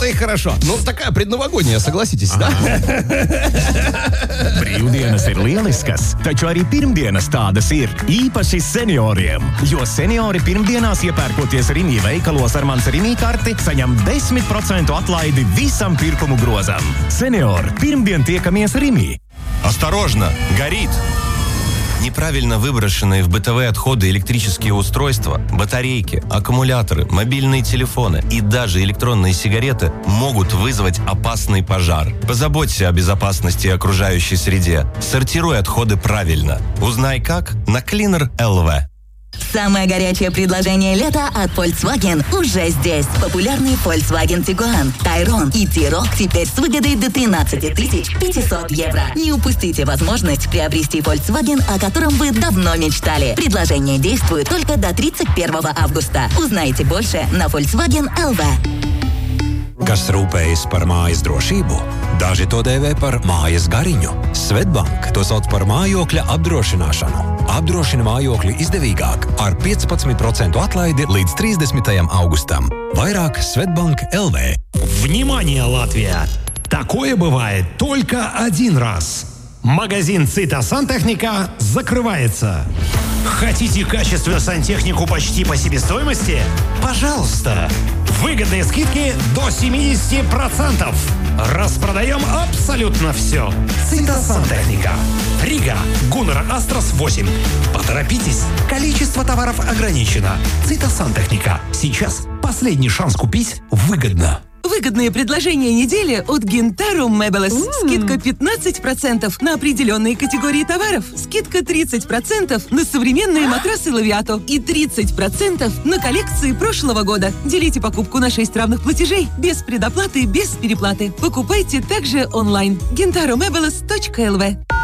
и хорошо. Ну, такая предновогодняя, согласитесь, да? Brīvdienas ir lieliskas, taču arī pirmdienas tādas ir īpaši senioriem. Jo seniori pirmdienās iepērkoties Rimi veikalos ar mans Rimi karti, saņem 10% atlaidi visam pirkumu grozam. Seniori, pirmdien tiekamies Rimi. Осторожно, горит! Неправильно выброшенные в бытовые отходы электрические устройства, батарейки, аккумуляторы, мобильные телефоны и даже электронные сигареты могут вызвать опасный пожар. Позаботься о безопасности окружающей среде. Сортируй отходы правильно. Узнай как на Cleaner LV. Самое горячее предложение лета от Volkswagen уже здесь. Популярный Volkswagen Tiguan, Tayron и T-Roc теперь с выгодой до 13 500 евро. Не упустите возможность приобрести Volkswagen, о котором вы давно мечтали. Предложение действует только до 31 августа. Узнайте больше на Volkswagen LV. Kas rūpējas par mājas drošību? Daži to dēvē par mājas gariņu. Svetbank to sauc par mājokļa apdrošināšanu. Apdrošina mājokli izdevīgāk ar 15% atlaidi līdz 30. augustam. Vairāk Svetbank LV. Внимание, Латвия! Такое бывает только один раз. Магазин «Цита Сантехника» закрывается. Хотите качественную сантехнику почти по себестоимости? Пожалуйста! Выгодные скидки до 70%. Распродаем абсолютно все. «Цита Сантехника». Рига, Гуннер Астрас 8. Поторопитесь, количество товаров ограничено. «Цита Сантехника». Сейчас последний шанс купить выгодно. Выгодные предложения недели от Gentarum Meubles. Скидка 15% на определенные категории товаров. Скидка 30% на современные матрасы Лавиато. И 30% на коллекции прошлого года. Делите покупку на 6 равных платежей. Без предоплаты, без переплаты. Покупайте также онлайн. gentarumeubles.lv.